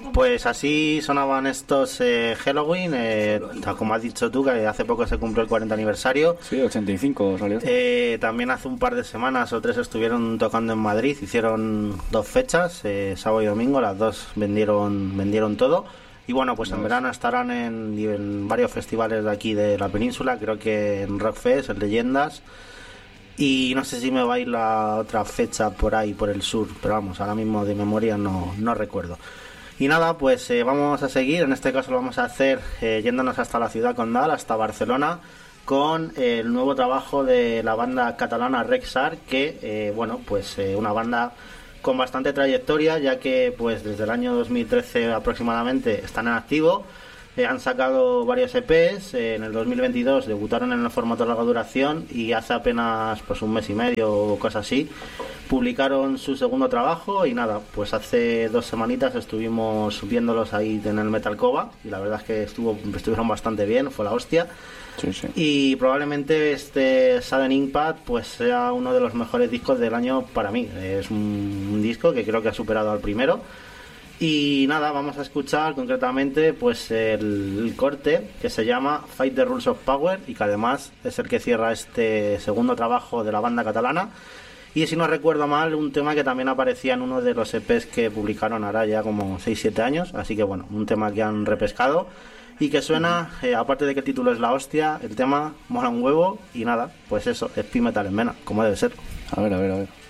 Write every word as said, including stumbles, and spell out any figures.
Pues así sonaban estos eh, Helloween, eh, como has dicho tú, que hace poco se cumplió el cuarenta aniversario. Sí, ochenta y cinco salió. Eh, también hace un par de semanas o tres estuvieron tocando en Madrid, hicieron dos fechas, eh, sábado y domingo, las dos vendieron vendieron todo. Y bueno, pues en verano estarán en, en varios festivales de aquí de la península, creo que en Rockfest, en Leyendas. Y no sé si me va a ir la otra fecha por ahí, por el sur, pero vamos, ahora mismo de memoria no, no recuerdo. Y nada, pues eh, vamos a seguir, en este caso lo vamos a hacer eh, yéndonos hasta la ciudad condal, hasta Barcelona, con eh, el nuevo trabajo de la banda catalana Rexar, que, eh, bueno, pues eh, una banda con bastante trayectoria, ya que pues desde el año dos mil trece aproximadamente están en activo. Eh, han sacado varios E Pes, eh, en el dos mil veintidós debutaron en el formato de larga duración y hace apenas pues un mes y medio o cosas así publicaron su segundo trabajo y nada, pues hace dos semanitas estuvimos viéndolos ahí en el Metal Cova y la verdad es que estuvo, estuvieron bastante bien, fue la hostia. Sí, sí. Y probablemente este Sudden Impact pues sea uno de los mejores discos del año para mí. Es un, un disco que creo que ha superado al primero. Y nada, vamos a escuchar concretamente pues el, el corte que se llama Fight the Rules of Power y que además es el que cierra este segundo trabajo de la banda catalana. Y si no recuerdo mal, un tema que también aparecía en uno de los E Pes que publicaron ahora ya como seis siete años. Así que bueno, un tema que han repescado y que suena, eh, aparte de que el título es la hostia, el tema mola un huevo y nada, pues eso, es speed metal en vena, como debe ser. A ver, a ver, a ver.